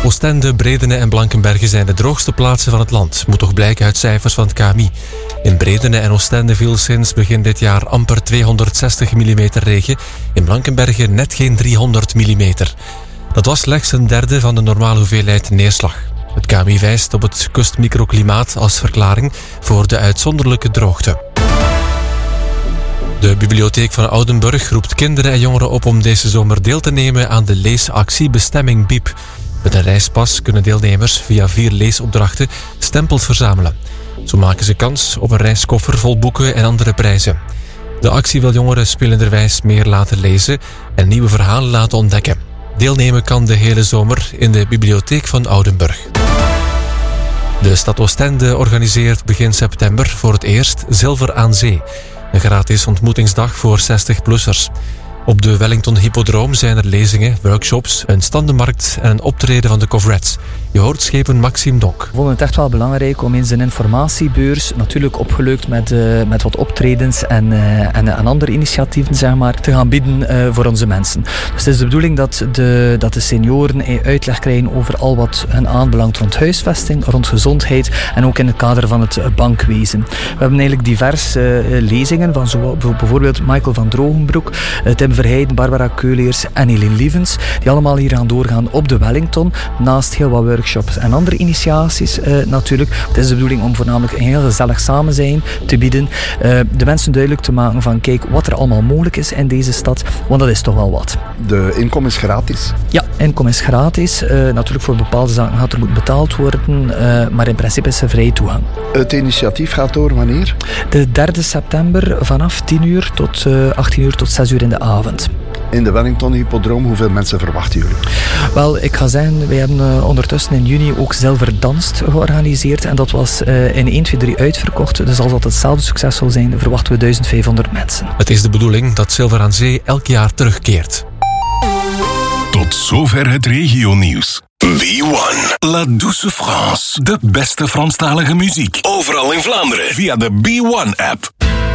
Oostende, Bredene en Blankenberge zijn de droogste plaatsen van het land. Moet toch blijken uit cijfers van het KMI. In Bredene en Oostende viel sinds begin dit jaar amper 260 mm regen. In Blankenberge net geen 300 mm. Dat was slechts een derde van de normale hoeveelheid neerslag. Het KMI wijst op het kustmicroklimaat als verklaring voor de uitzonderlijke droogte. De bibliotheek van Oudenburg roept kinderen en jongeren op om deze zomer deel te nemen aan de leesactie Bestemming Biep. Met een reispas kunnen deelnemers via 4 leesopdrachten stempels verzamelen. Zo maken ze kans op een reiskoffer vol boeken en andere prijzen. De actie wil jongeren spelenderwijs meer laten lezen en nieuwe verhalen laten ontdekken. Deelnemen kan de hele zomer in de bibliotheek van Oudenburg. De stad Oostende organiseert begin september voor het eerst Zilver aan Zee. Een gratis ontmoetingsdag voor 60-plussers. Op de Wellington Hippodroom zijn er lezingen, workshops, een standenmarkt en een optreden van de Coverets. Je hoort schepen Maxime Donk. We vonden het echt wel belangrijk om in zijn informatiebeurs, natuurlijk opgeleukt met wat optredens en andere initiatieven, zeg maar, te gaan bieden voor onze mensen. Dus het is de bedoeling dat de senioren uitleg krijgen over al wat hen aanbelangt rond huisvesting, rond gezondheid en ook in het kader van het bankwezen. We hebben eigenlijk diverse lezingen van bijvoorbeeld Michael van Drogenbroek, Tim Verheijden, Barbara Keuleers en Eline Lievens, die allemaal hier gaan doorgaan op de Wellington, naast heel wat workshops en andere initiaties natuurlijk. Het is de bedoeling om voornamelijk een heel gezellig samen zijn te bieden, de mensen duidelijk te maken van kijk wat er allemaal mogelijk is in deze stad, want dat is toch wel wat. De inkom is gratis? Ja, inkom is gratis. Natuurlijk voor bepaalde zaken gaat er moeten betaald worden, maar in principe is er vrije toegang. Het initiatief gaat door wanneer? De 3e september vanaf 10 uur tot 18 uur tot 6 uur in de avond. In de Wellington Hippodroom, hoeveel mensen verwachten jullie? Wel, ik ga zeggen, wij hebben ondertussen in juni ook Zilver Danst georganiseerd en dat was in 1, 2, 3 uitverkocht. Dus als dat hetzelfde succes zal zijn, verwachten we 1500 mensen. Het is de bedoeling dat Zilver aan Zee elk jaar terugkeert. Tot zover het regionieuws. B1, La Douce France. De beste Franstalige muziek. Overal in Vlaanderen via de B1-app.